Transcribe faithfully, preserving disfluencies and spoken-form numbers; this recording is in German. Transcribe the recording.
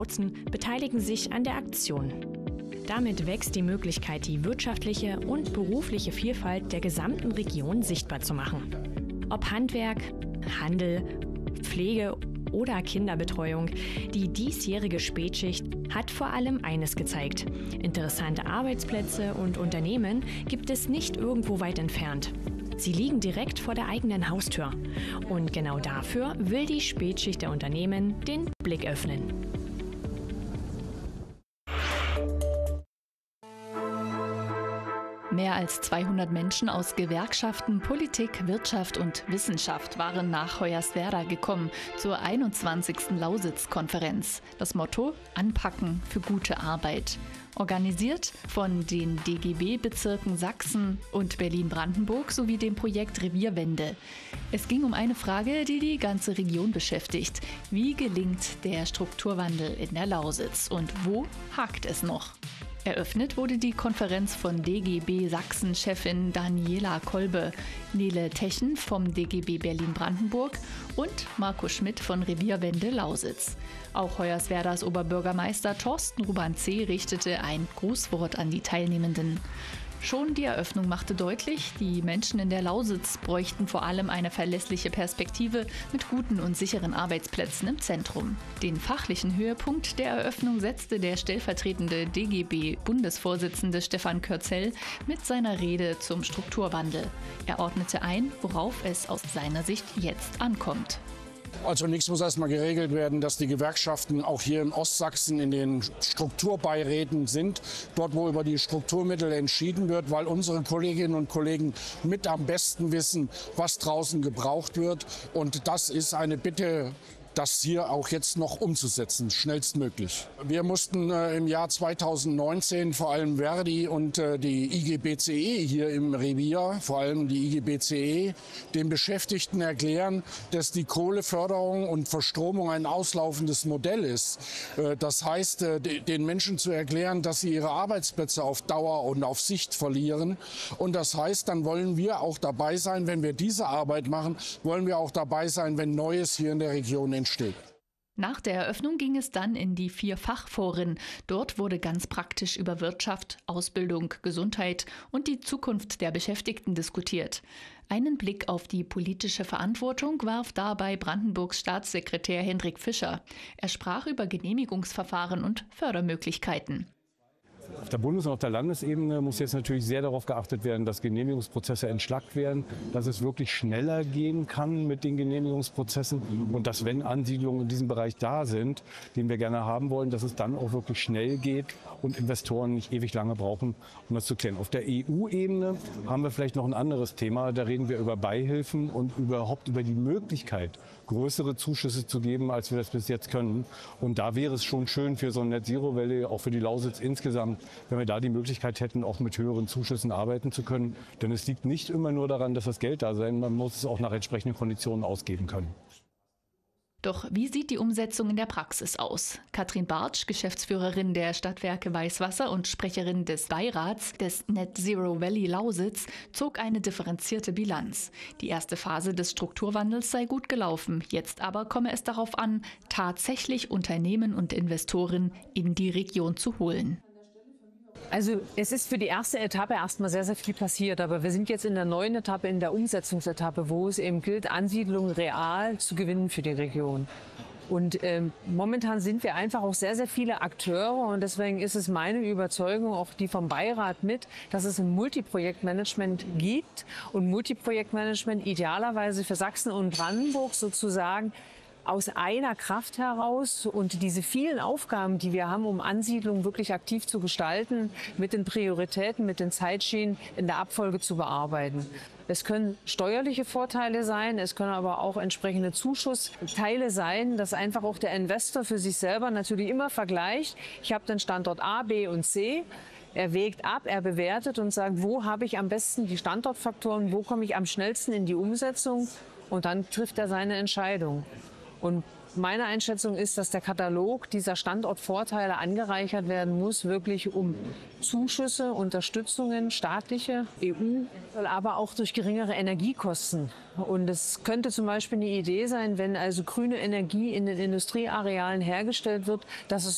beteiligen sich an der Aktion. Damit wächst die Möglichkeit, die wirtschaftliche und berufliche Vielfalt der gesamten Region sichtbar zu machen. Ob Handwerk, Handel, Pflege oder Kinderbetreuung, die diesjährige Spätschicht hat vor allem eines gezeigt: Interessante Arbeitsplätze und Unternehmen gibt es nicht irgendwo weit entfernt. Sie liegen direkt vor der eigenen Haustür. Und genau dafür will die Spätschicht der Unternehmen den Blick öffnen. Mehr als zweihundert Menschen aus Gewerkschaften, Politik, Wirtschaft und Wissenschaft waren nach Hoyerswerda gekommen zur einundzwanzigsten Lausitz-Konferenz. Das Motto: Anpacken für gute Arbeit. Organisiert von den D G B-Bezirken Sachsen und Berlin-Brandenburg sowie dem Projekt Revierwende. Es ging um eine Frage, die die ganze Region beschäftigt. Wie gelingt der Strukturwandel in der Lausitz und wo hakt es noch? Eröffnet wurde die Konferenz von D G B-Sachsen-Chefin Daniela Kolbe, Nele Techen vom D G B Berlin-Brandenburg und Marco Schmidt von Revierwende Lausitz. Auch Hoyerswerdas Oberbürgermeister Thorsten Ruban-C. richtete ein Grußwort an die Teilnehmenden. Schon die Eröffnung machte deutlich, die Menschen in der Lausitz bräuchten vor allem eine verlässliche Perspektive mit guten und sicheren Arbeitsplätzen im Zentrum. Den fachlichen Höhepunkt der Eröffnung setzte der stellvertretende D G B-Bundesvorsitzende Stefan Kürzel mit seiner Rede zum Strukturwandel. Er ordnete ein, worauf es aus seiner Sicht jetzt ankommt. Also nichts muss erstmal geregelt werden, dass die Gewerkschaften auch hier in Ostsachsen in den Strukturbeiräten sind, dort wo über die Strukturmittel entschieden wird, weil unsere Kolleginnen und Kollegen mit am besten wissen, was draußen gebraucht wird. Und das ist eine Bitte, das hier auch jetzt noch umzusetzen, schnellstmöglich. Wir mussten äh, im Jahr zweitausendneunzehn vor allem Verdi und äh, die I G B C E hier im Revier, vor allem die I G B C E, den Beschäftigten erklären, dass die Kohleförderung und Verstromung ein auslaufendes Modell ist. Äh, das heißt, äh, den Menschen zu erklären, dass sie ihre Arbeitsplätze auf Dauer und auf Sicht verlieren. Und das heißt, dann wollen wir auch dabei sein, wenn wir diese Arbeit machen, wollen wir auch dabei sein, wenn Neues hier in der Region entsteht. Nach der Eröffnung ging es dann in die vier Fachforen. Dort wurde ganz praktisch über Wirtschaft, Ausbildung, Gesundheit und die Zukunft der Beschäftigten diskutiert. Einen Blick auf die politische Verantwortung warf dabei Brandenburgs Staatssekretär Hendrik Fischer. Er sprach über Genehmigungsverfahren und Fördermöglichkeiten. Auf der Bundes- und auf der Landesebene muss jetzt natürlich sehr darauf geachtet werden, dass Genehmigungsprozesse entschlackt werden, dass es wirklich schneller gehen kann mit den Genehmigungsprozessen und dass, wenn Ansiedlungen in diesem Bereich da sind, den wir gerne haben wollen, dass es dann auch wirklich schnell geht und Investoren nicht ewig lange brauchen, um das zu klären. Auf der E U-Ebene haben wir vielleicht noch ein anderes Thema. Da reden wir über Beihilfen und überhaupt über die Möglichkeit, größere Zuschüsse zu geben, als wir das bis jetzt können. Und da wäre es schon schön für so ein Net-Zero-Valley, auch für die Lausitz insgesamt, wenn wir da die Möglichkeit hätten, auch mit höheren Zuschüssen arbeiten zu können. Denn es liegt nicht immer nur daran, dass das Geld da sein, man muss es auch nach entsprechenden Konditionen ausgeben können. Doch wie sieht die Umsetzung in der Praxis aus? Katrin Bartsch, Geschäftsführerin der Stadtwerke Weißwasser und Sprecherin des Beirats des Net Zero Valley Lausitz, zog eine differenzierte Bilanz. Die erste Phase des Strukturwandels sei gut gelaufen. Jetzt aber komme es darauf an, tatsächlich Unternehmen und Investoren in die Region zu holen. Also es ist für die erste Etappe erstmal sehr, sehr viel passiert. Aber wir sind jetzt in der neuen Etappe, in der Umsetzungsetappe, wo es eben gilt, Ansiedlungen real zu gewinnen für die Region. Und ähm, momentan sind wir einfach auch sehr, sehr viele Akteure. Und deswegen ist es meine Überzeugung, auch die vom Beirat mit, dass es ein Multiprojektmanagement gibt. Und Multiprojektmanagement idealerweise für Sachsen und Brandenburg sozusagen aus einer Kraft heraus und diese vielen Aufgaben, die wir haben, um Ansiedlungen wirklich aktiv zu gestalten, mit den Prioritäten, mit den Zeitschienen in der Abfolge zu bearbeiten. Es können steuerliche Vorteile sein, es können aber auch entsprechende Zuschussteile sein, dass einfach auch der Investor für sich selber natürlich immer vergleicht. Ich habe den Standort A, B und C. Er wägt ab, er bewertet und sagt, wo habe ich am besten die Standortfaktoren, wo komme ich am schnellsten in die Umsetzung, und dann trifft er seine Entscheidung. Und meine Einschätzung ist, dass der Katalog dieser Standortvorteile angereichert werden muss, wirklich um Zuschüsse, Unterstützungen, staatliche, E U, aber auch durch geringere Energiekosten. Und es könnte zum Beispiel eine Idee sein, wenn also grüne Energie in den Industriearealen hergestellt wird, dass es